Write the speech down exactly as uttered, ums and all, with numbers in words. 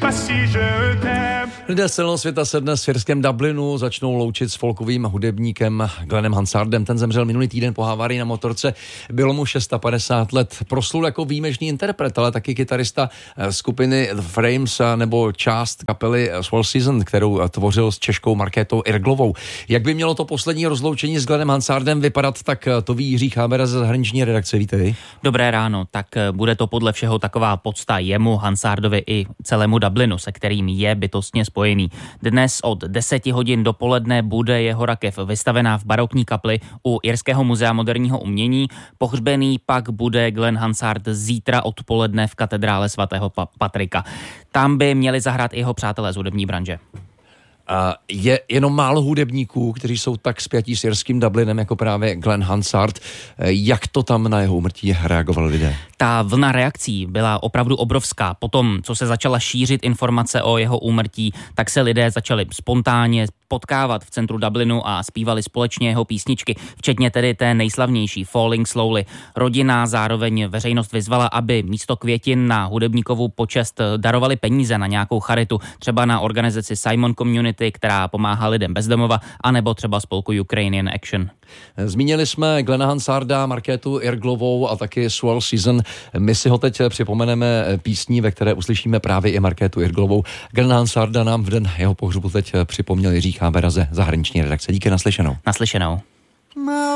Lidé z celého světa se dnes v irském Dublinu začnou loučit s folkovým hudebníkem Glennem Hansardem. Ten zemřel minulý týden po havárii na motorce. Bylo mu padesát šest let. Proslul jako výjimečný interpret, ale taky kytarista skupiny The Frames nebo část kapely Swell Season, kterou tvořil s Češkou Markétou Irglovou. Jak by mělo to poslední rozloučení s Glennem Hansardem vypadat, tak to ví Jiří Chábera ze zahraniční redakce. Víte vy? Dobré ráno, tak bude to podle všeho taková pocta jemu, Hansardovi i celému Dublinu, se kterým je bytostně spojený. Dnes od deseti hodin dopoledne bude jeho rakev vystavená v barokní kapli u Irského muzea moderního umění. Pohřbený pak bude Glenn Hansard zítra odpoledne v katedrále svatého pa- Patrika. Tam by měli zahrát i jeho přátelé z hudební branže. A je jenom málo hudebníků, kteří jsou tak spjatí s irským Dublinem jako právě Glenn Hansard. Jak to tam na jeho úmrtí reagovali lidé? Ta vlna reakcí byla opravdu obrovská. Potom, co se začala šířit informace o jeho úmrtí, tak se lidé začali spontánně potkávat v centru Dublinu a zpívali společně jeho písničky, včetně tedy té nejslavnější Falling Slowly. Rodina zároveň veřejnost vyzvala, aby místo květin na hudebníkovu počest darovali peníze na nějakou charitu, třeba na organizaci Simon Community, která pomáhá lidem bez domova, anebo třeba spolku Ukrainian Action. Zmínili jsme Glenna Hansarda, Markétu Irglovou a taky Swell Season. My si ho teď připomeneme písní, ve které uslyšíme právě i Markétu Irglovou. Glenna Hansarda nám v den jeho pohřbu teď připomněl Jiří Chábera ze zahraniční redakce. Díky, naslyšenou. Naslyšenou.